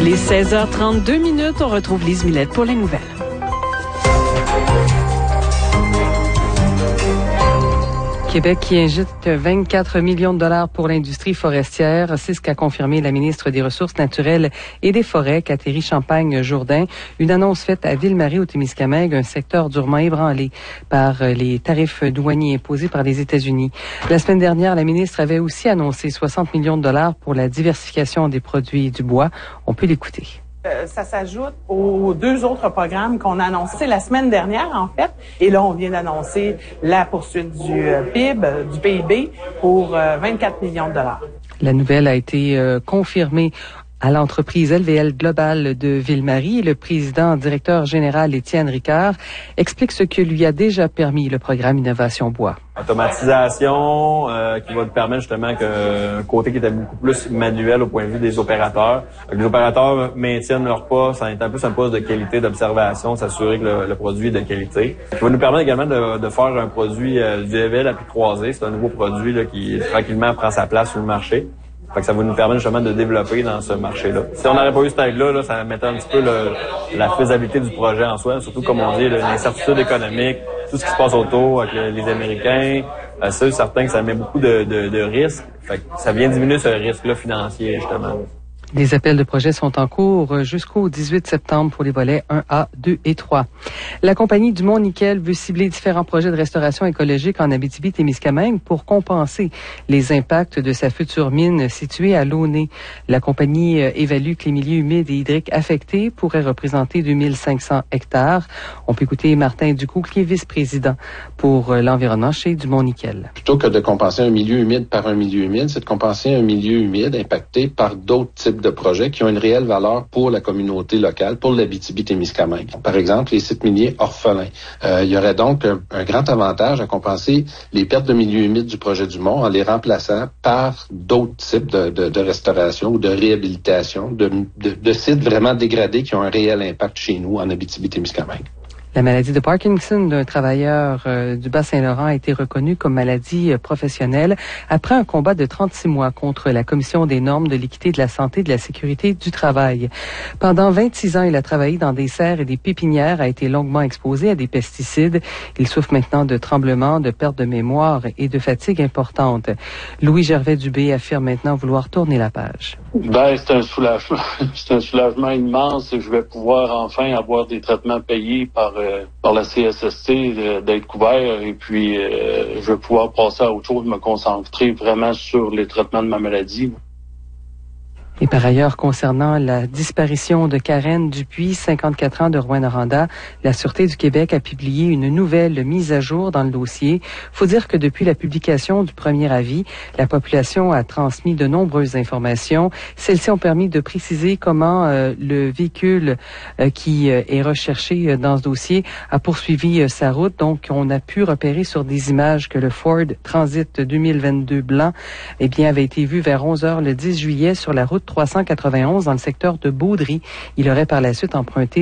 Il est 16h32. On retrouve Lise Millette pour les nouvelles. Québec qui injecte 24 millions de dollars pour l'industrie forestière. C'est ce qu'a confirmé la ministre des Ressources naturelles et des Forêts, Catherine Champagne-Jourdain. Une annonce faite à Ville-Marie au Témiscamingue, un secteur durement ébranlé par les tarifs douaniers imposés par les États-Unis. La semaine dernière, la ministre avait aussi annoncé 60 millions de dollars pour la diversification des produits du bois. On peut l'écouter. Ça s'ajoute aux deux autres programmes qu'on a annoncés la semaine dernière, en fait. Et là, on vient d'annoncer la poursuite du PIB, pour 24 millions de dollars. La nouvelle a été confirmée à l'entreprise LVL Global de Ville-Marie. Le président directeur général Étienne Ricard explique ce que lui a déjà permis le programme Innovation Bois. Automatisation qui va te permettre justement qu'un côté qui était beaucoup plus manuel au point de vue des opérateurs. Les opérateurs maintiennent leur poste, ça est un peu un poste de qualité, d'observation, s'assurer que le produit est de qualité. Ça va nous permettre également de faire un produit du LVL à pied croisé. C'est un nouveau produit là, qui tranquillement prend sa place sur le marché. Fait que ça va nous permettre justement de développer dans ce marché-là. Si on n'aurait pas eu cette aide-là, ça mettait un petit peu la faisabilité du projet en soi, surtout comme on dit, l'incertitude économique, tout ce qui se passe autour avec les Américains. C'est certain que ça met beaucoup de risques. Fait que ça vient diminuer ce risque-là financier, justement. Des appels de projets sont en cours jusqu'au 18 septembre pour les volets 1A, 2 et 3. La compagnie Dumont Nickel veut cibler différents projets de restauration écologique en Abitibi-Témiscamingue pour compenser les impacts de sa future mine située à Launay. La compagnie évalue que les milieux humides et hydriques affectés pourraient représenter 2500 hectares. On peut écouter Martin Ducou, qui est vice-président pour l'environnement chez Dumont Nickel. Plutôt que de compenser un milieu humide par un milieu humide, c'est de compenser un milieu humide impacté par d'autres types de projets qui ont une réelle valeur pour la communauté locale, pour l'Abitibi-Témiscamingue. Par exemple, les sites miniers orphelins. Il y aurait donc un grand avantage à compenser les pertes de milieu humide du projet Dumont en les remplaçant par d'autres types de restauration ou de réhabilitation de sites vraiment dégradés qui ont un réel impact chez nous en Abitibi-Témiscamingue. La maladie de Parkinson d'un travailleur du Bas-Saint-Laurent a été reconnue comme maladie professionnelle après un combat de 36 mois contre la Commission des normes de l'équité de la santé et de la sécurité du travail. Pendant 26 ans, il a travaillé dans des serres et des pépinières, a été longuement exposé à des pesticides. Il souffre maintenant de tremblements, de perte de mémoire et de fatigue importante. Louis Gervais-Dubé affirme maintenant vouloir tourner la page. C'est un soulagement. C'est un soulagement immense. Je vais pouvoir enfin avoir des traitements payés par la CSST, d'être couvert, et puis je vais pouvoir passer à autre chose, me concentrer vraiment sur les traitements de ma maladie. Et par ailleurs, concernant la disparition de Karen Dupuis, 54 ans, de Rouyn-Noranda, la Sûreté du Québec a publié une nouvelle mise à jour dans le dossier. Faut dire que depuis la publication du premier avis, la population a transmis de nombreuses informations. Celles-ci ont permis de préciser comment le véhicule qui est recherché dans ce dossier a poursuivi sa route. Donc, on a pu repérer sur des images que le Ford Transit 2022 blanc, avait été vu vers 11h le 10 juillet sur la route 391 dans le secteur de Baudry. Il aurait par la suite emprunté